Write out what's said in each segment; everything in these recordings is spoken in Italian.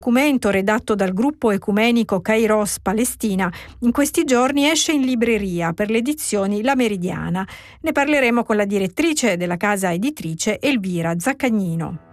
Documento redatto dal gruppo ecumenico Kairos Palestina in questi giorni esce in libreria per le edizioni La Meridiana. Ne parleremo con la direttrice della casa editrice Elvira Zaccagnino.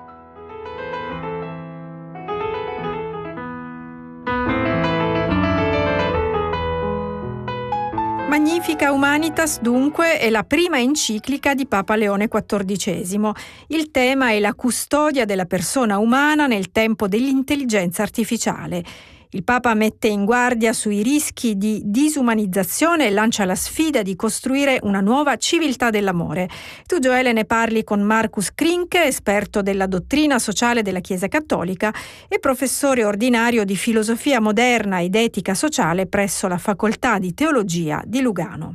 Magnifica Humanitas, dunque, è la prima enciclica di Papa Leone XIV. Il tema è la custodia della persona umana nel tempo dell'intelligenza artificiale. Il Papa mette in guardia sui rischi di disumanizzazione e lancia la sfida di costruire una nuova civiltà dell'amore. Tu, Gioele, ne parli con Marcus Krinke, esperto della dottrina sociale della Chiesa Cattolica e professore ordinario di filosofia moderna ed etica sociale presso la Facoltà di Teologia di Lugano.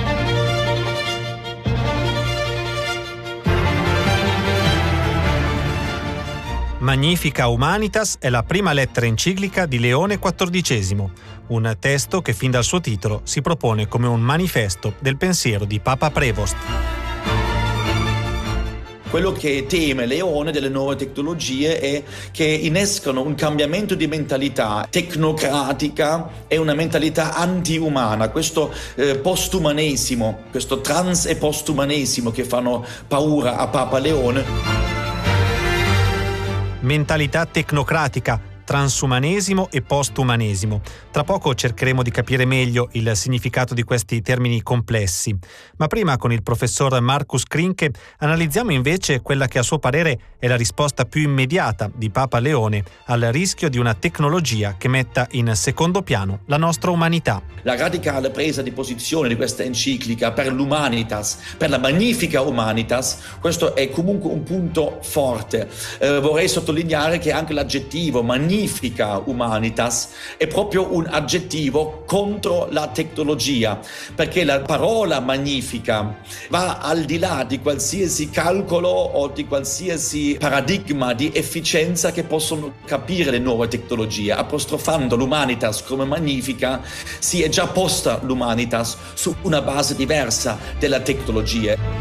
Magnifica Humanitas è la prima lettera enciclica di Leone XIV, un testo che fin dal suo titolo si propone come un manifesto del pensiero di Papa Prevost. Quello che teme Leone delle nuove tecnologie è che innescano un cambiamento di mentalità tecnocratica e una mentalità anti-umana, questo postumanesimo, questo trans e postumanesimo che fanno paura a Papa Leone. Mentalità tecnocratica, transumanesimo e postumanesimo. Tra poco cercheremo di capire meglio il significato di questi termini complessi. Ma prima, con il professor Marcus Krinke, analizziamo invece quella che a suo parere è la risposta più immediata di Papa Leone al rischio di una tecnologia che metta in secondo piano la nostra umanità. La radicale presa di posizione di questa enciclica per l'Humanitas, per la Magnifica Humanitas, questo è comunque un punto forte. Vorrei sottolineare che anche l'aggettivo Magnifica Humanitas è proprio un aggettivo contro la tecnologia, perché la parola magnifica va al di là di qualsiasi calcolo o di qualsiasi paradigma di efficienza che possono capire le nuove tecnologie. Apostrofando l'Humanitas come magnifica, si è già posta l'Humanitas su una base diversa della tecnologia.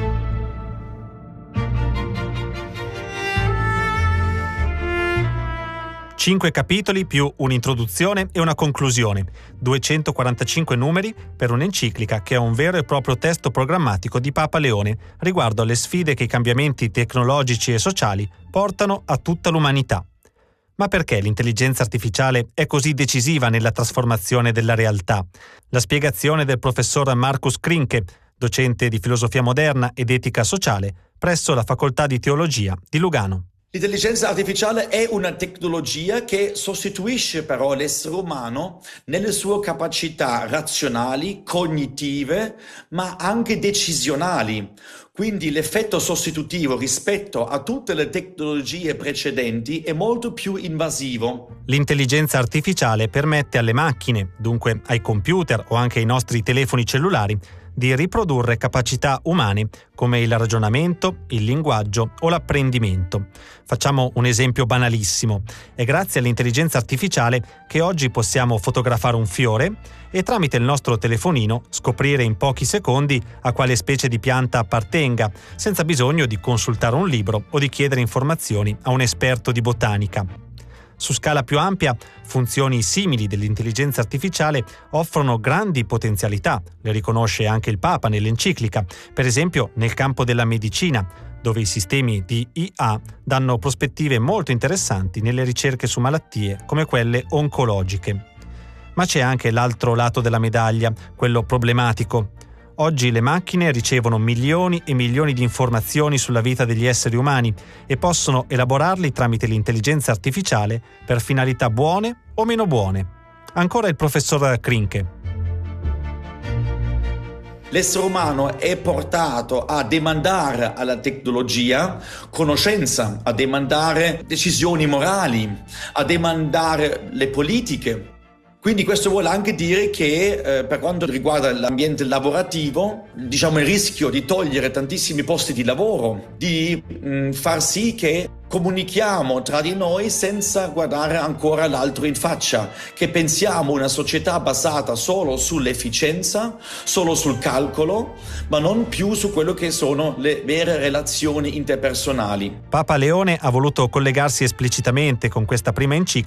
5 capitoli più un'introduzione e una conclusione, 245 numeri per un'enciclica che è un vero e proprio testo programmatico di Papa Leone riguardo alle sfide che i cambiamenti tecnologici e sociali portano a tutta l'umanità. Ma perché l'intelligenza artificiale è così decisiva nella trasformazione della realtà? La spiegazione del professor Marcus Krinke, docente di filosofia moderna ed etica sociale presso la Facoltà di Teologia di Lugano. L'intelligenza artificiale è una tecnologia che sostituisce però l'essere umano nelle sue capacità razionali, cognitive, ma anche decisionali. Quindi l'effetto sostitutivo rispetto a tutte le tecnologie precedenti è molto più invasivo. L'intelligenza artificiale permette alle macchine, dunque ai computer o anche ai nostri telefoni cellulari, di riprodurre capacità umane come il ragionamento, il linguaggio o l'apprendimento. Facciamo un esempio banalissimo. È grazie all'intelligenza artificiale che oggi possiamo fotografare un fiore e tramite il nostro telefonino scoprire in pochi secondi a quale specie di pianta appartenga, senza bisogno di consultare un libro o di chiedere informazioni a un esperto di botanica. Su scala più ampia, funzioni simili dell'intelligenza artificiale offrono grandi potenzialità, le riconosce anche il Papa nell'enciclica, per esempio nel campo della medicina, dove i sistemi di IA danno prospettive molto interessanti nelle ricerche su malattie come quelle oncologiche. Ma c'è anche l'altro lato della medaglia, quello problematico. Oggi le macchine ricevono milioni e milioni di informazioni sulla vita degli esseri umani e possono elaborarli tramite l'intelligenza artificiale per finalità buone o meno buone. Ancora il professor Krinke. L'essere umano è portato a demandare alla tecnologia conoscenza, a demandare decisioni morali, a demandare le politiche. Quindi questo vuole anche dire che per quanto riguarda l'ambiente lavorativo, il rischio di togliere tantissimi posti di lavoro, di far sì che comunichiamo tra di noi senza guardare ancora l'altro in faccia, che pensiamo una società basata solo sull'efficienza, solo sul calcolo, ma non più su quello che sono le vere relazioni interpersonali. Papa Leone ha voluto collegarsi esplicitamente con questa prima enciclica